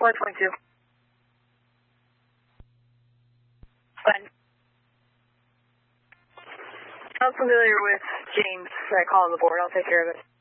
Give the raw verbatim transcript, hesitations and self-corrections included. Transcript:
four twenty-two. Fine. I'm familiar with James. I call on the board. I'll take care of it.